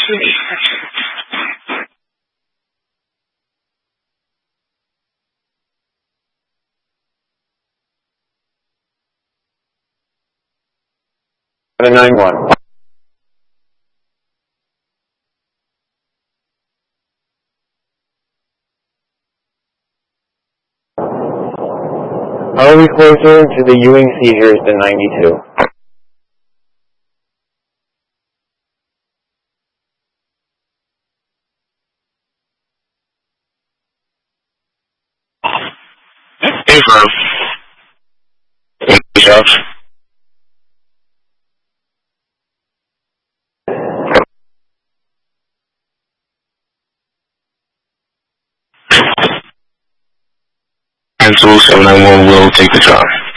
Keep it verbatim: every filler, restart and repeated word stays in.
nine one. Are we closer to the Ewing seizures than ninety-two? Info. Yourself. Cancel seven nine one will take the charge.